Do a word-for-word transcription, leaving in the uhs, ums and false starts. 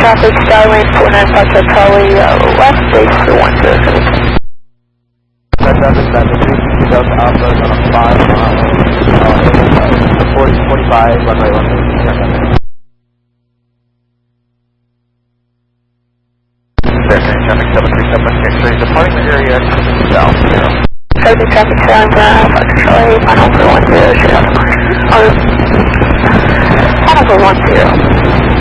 traffic, Skylane four nine five Charlie, uh, left base for one zero seven. Red traffic, traffic, Delta Alpha on a five mile, uh, forty, forty-five, runway one. Traffic seven three seven six three, departing the area south zero. Traffic, traffic, Skylane four nine five Charlie, final for one zero, should have a final for one zero.